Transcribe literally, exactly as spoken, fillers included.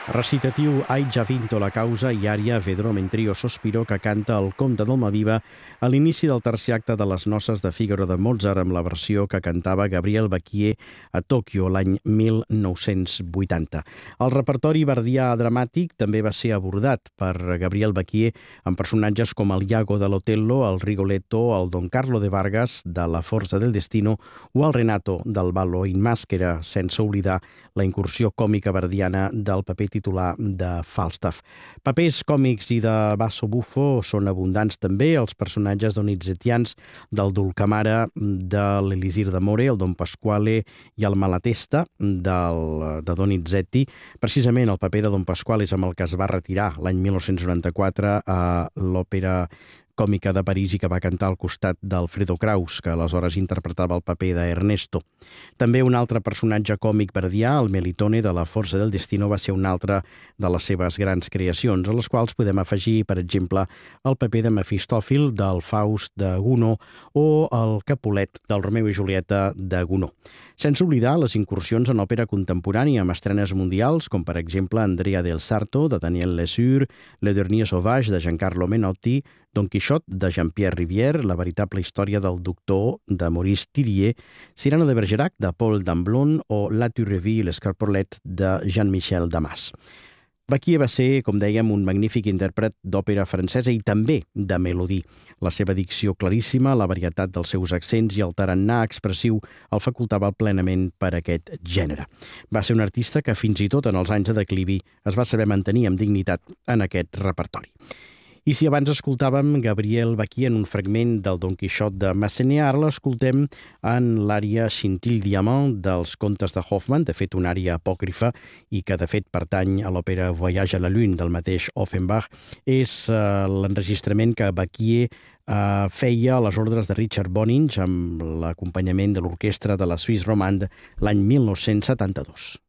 Recitatiu Hai già vinto la causa i ària Vedrò mentre io sospiro que canta el comte d'Almaviva a l'inici del tercer acte de les noces de Fígaro de Mozart amb la versió que cantava Gabriel Baquier a Tòquio l'any mil nou-cents vuitanta. El repertori verdià dramàtic també va ser abordat per Gabriel Baquier amb personatges com el Iago de l'Otello, el Rigoletto, el Don Carlo de Vargas de La Forza del Destino o el Renato del Ballo in Maschera, sense oblidar la incursió còmica verdiana del paper titular de Falstaff. Papers còmics i de basso buffo són abundants també els personatges donizettians del Dulcamara, de l'Elisir d'Amore, el Don Pasquale i el Malatesta del, de Donizetti. Precisament el paper de Don Pasquale és amb el que es va retirar l'any mil nou-cents noranta-quatre a l'Òpera Còmica de París i que va cantar al costat d'Alfredo Kraus, que aleshores interpretava el paper d'Ernesto. També un altre personatge còmic verdià, el Melitone de La Forza del Destino, va ser una altra de les seves grans creacions, a les quals podem afegir, per exemple, el paper de Mefistòfil del Faust de Gounod o el Capulet del Romeu i Julieta de Gounod. Sense oblidar les incursions en òpera contemporània amb estrenes mundials, com per exemple Andrea del Sarto, de Daniel Lesueur, Le Dernier Sauvage, de Giancarlo Menotti, Don Quixot, de Jean-Pierre Rivière, La veritable història del doctor, de Maurice Thiriet, Cyrano de Bergerac, de Paul Damblon, o La Turreville i l'Escarpolet, de Jean-Michel Damas. Baquier va ser, com dèiem, un magnífic intèrpret d'òpera francesa i també de melodí. La seva dicció claríssima, la varietat dels seus accents i el tarannà expressiu el facultava plenament per aquest gènere. Va ser un artista que fins i tot en els anys de declivi es va saber mantenir amb dignitat en aquest repertori. I si abans escoltàvem Gabriel Baquier en un fragment del Don Quixot de Massenet, ara l'escoltem en l'ària Scintille Diamant dels contes de Hoffmann, de fet una ària apòcrifa i que de fet pertany a l'òpera Voyage à la Lune del mateix Offenbach. És uh, l'enregistrament que Baquier uh, feia a les ordres de Richard Boninge amb l'acompanyament de l'orquestra de la Suisse Romande l'any mil nou-cents setanta-dos.